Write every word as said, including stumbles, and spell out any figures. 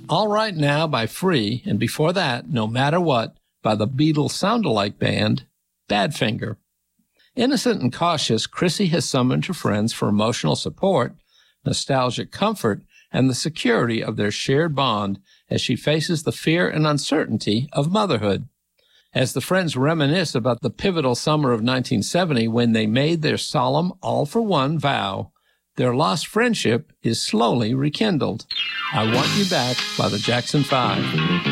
All Right Now by Free, and before that, No Matter What by the Beatles sound-alike band, Badfinger. Innocent and cautious, Chrissy has summoned her friends for emotional support, nostalgic comfort, and the security of their shared bond as she faces the fear and uncertainty of motherhood. As the friends reminisce about the pivotal summer of nineteen seventy when they made their solemn all-for-one vow, their lost friendship is slowly rekindled. I Want You Back by the Jackson Five.